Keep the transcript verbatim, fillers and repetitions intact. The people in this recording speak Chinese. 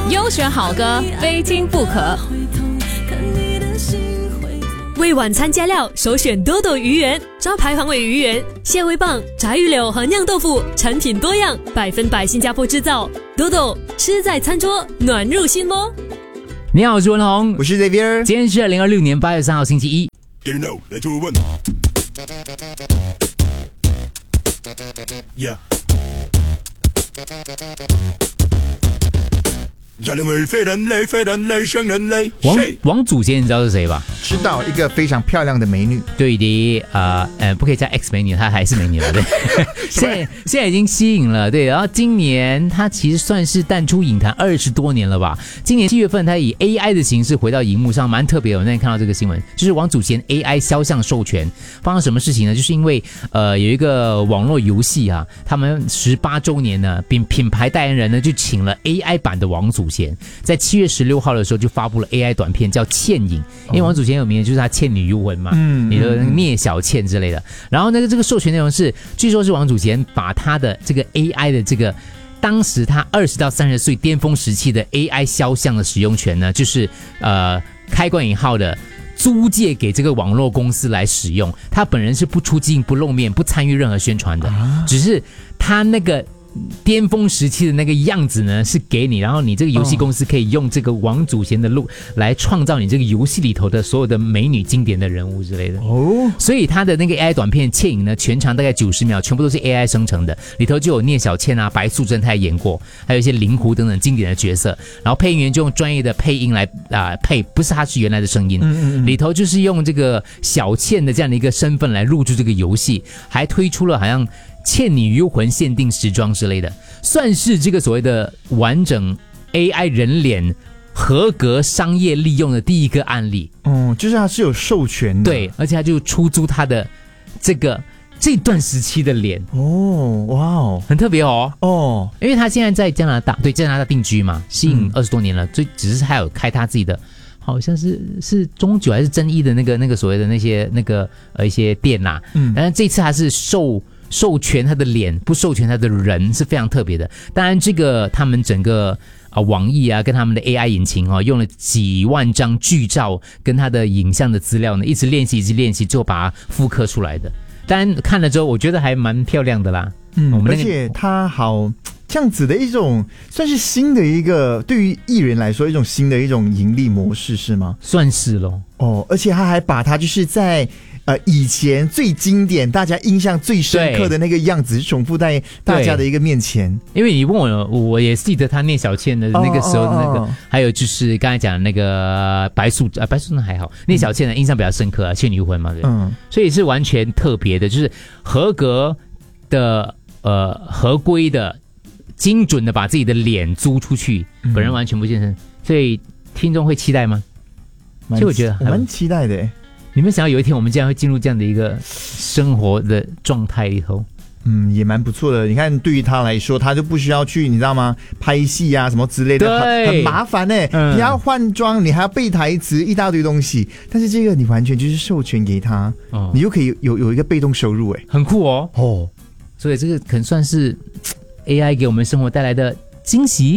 优选好歌，非听不可。 为晚餐加料，首选多多鱼圆，招牌黄尾鱼圆、蟹味棒、炸鱼柳和酿豆腐，产品多样，百分百新加坡制造。多多吃在餐桌，暖入心窝。 你好，我是文宏， 我是 Xavier， 今天是二零二六年八月三号星期一。 Get it now, let's do one. Yeah. 王王祖贤，你知道是谁吧？ 知道，一个非常漂亮的美女。 对的，呃呃，不可以叫 X 美女，她还是美女了，对。现在现在已经吸引了，对。然后今年她其实算是淡出影坛二十多年了吧？今年七月份，她以 A I 的形式回到荧幕上，蛮特别的。我那天看到这个新闻，就是王祖贤 A I 肖像授权，发生什么事情呢？就是因为呃有一个网络游戏啊，他们十八周年呢，品品牌代言人呢就请了 A I 版的王祖贤，在七月十六号的时候就发布了 A I 短片，叫《倩影》，因为王祖贤有名的就是他倩女幽魂嘛，嗯，你的聂小倩之类的。然后那个这个授权内容是，据说是王祖贤把他的这个 A I 的这个当时他二十到三十岁巅峰时期的 A I 肖像的使用权呢，就是呃开关引号的租借给这个网络公司来使用。他本人是不出镜、不露面、不参与任何宣传的，啊、只是他那个巅峰时期的那个样子呢是给你，然后你这个游戏公司可以用这个王祖贤的 look 来创造你这个游戏里头的所有的美女经典的人物之类的哦。所以他的那个 A I 短片《倩影》呢，全长大概九十秒，全部都是 A I 生成的，里头就有聂小倩啊、白素贞，她也演过，还有一些灵狐等等经典的角色。然后配音员就用专业的配音来啊、呃、配，不是他是原来的声音，嗯嗯嗯里头就是用这个小倩的这样的一个身份来入驻这个游戏，还推出了好像倩女幽魂限定时装之类的，算是这个所谓的完整 A I 人脸合格商业利用的第一个案例。 哦，就是它是有授权的， 对，而且他就出租他的这个这段时期的脸。 哦，哇哦， 很特别哦。 哦， 因为他现在在加拿大，对加拿大定居嘛，吸引二十多年了，所以只是还有开他自己的。好像是是中九还是真一的那个那个所谓的那些那个呃一些店呐、啊，嗯，但是这次他是授授权他的脸，不授权他的人，是非常特别的。当然，这个他们整个啊、呃、网易啊跟他们的 A I 引擎哦，用了几万张剧照跟他的影像的资料呢，一直练习，一直练习，最后把它复刻出来的。当然看了之后，我觉得还蛮漂亮的啦。 嗯，我们、那個、而且他好。这样子的一种算是新的一个对于艺人来说一种新的一种盈利模式是吗？ 算是咯。 哦，而且他还把他就是在呃以前最经典大家印象最深刻的那个样子重复在大家的一个面前。 因为你问我，我也记得他聂小倩的那个时候的那个、哦哦哦、还有就是刚才讲的那个白素啊白素贞还好，聂小倩的印象比较深刻啊，倩女幽魂嘛，对，嗯，所以是完全特别的，就是合格的呃合规的精准的把自己的脸租出去，本人完全不现身，所以听众会期待吗？其实我觉得我蛮期待的。 你们想要有一天我们竟然会进入这样的一个生活的状态里头？ 嗯，也蛮不错的。你看，对于他来说，他就不需要去，你知道吗？拍戏啊什么之类的，很, 很麻烦哎、欸嗯。你要换装，你还要背台词，一大堆东西。但是这个你完全就是授权给他，哦、你就可以有有一个被动收入哎、欸， 很酷哦。哦，所以这个可能算是 A I 给我们生活带来的惊喜。